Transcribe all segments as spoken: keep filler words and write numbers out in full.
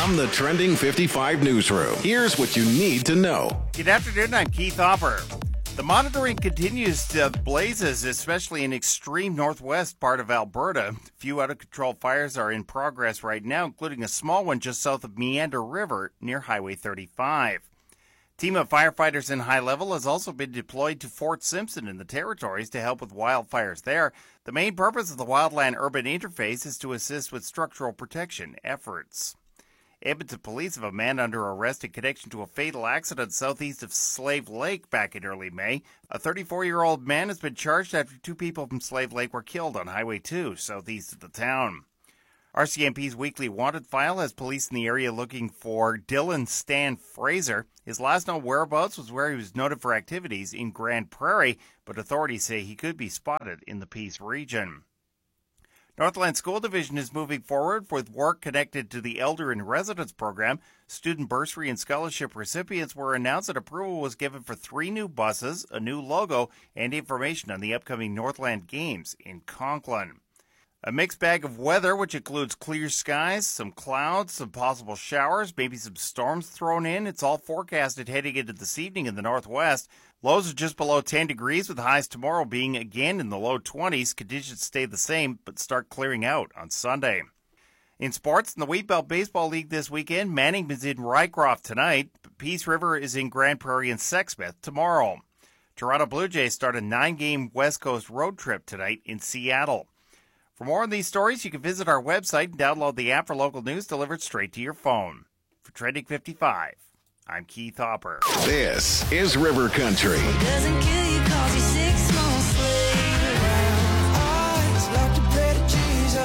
From the Trending fifty-five newsroom, here's what you need to know. Good afternoon, I'm Keith Hopper. The monitoring continues to blazes, especially in extreme northwest part of Alberta. A few out-of-control fires are in progress right now, including a small one just south of Meander River near Highway thirty-five. A team of firefighters in High Level has also been deployed to Fort Simpson in the Territories to help with wildfires there. The main purpose of the Wildland Urban Interface is to assist with structural protection efforts. Edmonton police have a man under arrest in connection to a fatal accident southeast of Slave Lake back in early May. A thirty-four-year-old man has been charged after two people from Slave Lake were killed on Highway two, southeast of the town. R C M P's weekly wanted file has police in the area looking for Dylan Stan Fraser. His last known whereabouts was where he was noted for activities in Grand Prairie, but authorities say he could be spotted in the Peace region. Northland School Division is moving forward with work connected to the Elder in Residence program. Student bursary and scholarship recipients were announced that approval was given for three new buses, a new logo, and information on the upcoming Northland Games in Conklin. A mixed bag of weather, which includes clear skies, some clouds, some possible showers, maybe some storms thrown in. It's all forecasted heading into this evening in the northwest. Lows are just below ten degrees, with highs tomorrow being again in the low twenties. Conditions stay the same, but start clearing out on Sunday. In sports, in the Wheatbelt Baseball League this weekend, Manning is in Rycroft tonight. Peace River is in Grand Prairie and Sexsmith tomorrow. Toronto Blue Jays start a nine-game West Coast road trip tonight in Seattle. For more on these stories, you can visit our website and download the app for local news delivered straight to your phone. For Trending fifty-five, I'm Keith Hopper. This is River Country.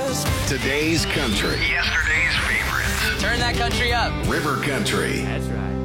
Today's country. Yesterday's favorites. Turn that country up. River Country. That's right.